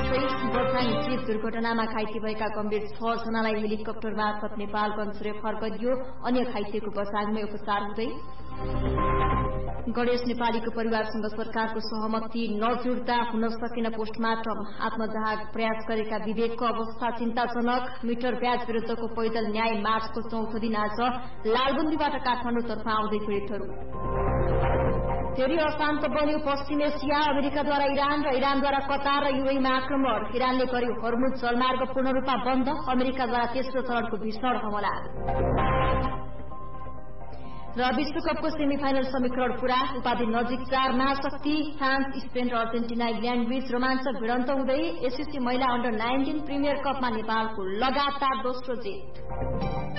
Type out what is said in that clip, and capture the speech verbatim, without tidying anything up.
Bajhang jeep दुर्घटनामा घाइते भएका गम्भीर छ जनालाई हेलिकप्टर मार्फत नेपालगञ्ज रेफर गरियो। अन्य घाइतेको बझाङमै उपचार हुँदै। गणेश नेपालीको परिवारसँग सरकारको सहमति नजुड्दा हुन सकेन पोस्टमार्टम। आत्मदाह प्रयास गरेका विवेकको अवस्था चिन्ताजनक। मिटर ब्याज विरूद्धको पैदल न्याय मार्चको चौथो दिन आज लालबन्दीबाट काठमाडौँतर्फ आउँदै पीड़ितहरू। फेरि अशान्त बन्यो पश्चिम एसिया। अमेरिकाद्वारा इरान र इरानद्वारा कतार र युएईमा आक्रमण। इरानले गर्यो हर्मुज जलमार्ग पूर्ण रूपमा बन्द। अमेरिकाद्वारा तेस्रो चरणको भीषण हमला। र विश्वकपको सेमी फाइनल समीकरण पूरा। उपाधि नजिक चार महाशक्ति फ्रान्स, स्पेन र अर्जेन्टिना इङ्ल्याण्ड बीच रोमाञ्चक भिडन्त हुँदै। एसएससी महिला अन्डर नाइन्टिन प्रिमियर कपमा नेपालको लगातार दोस्रो जित।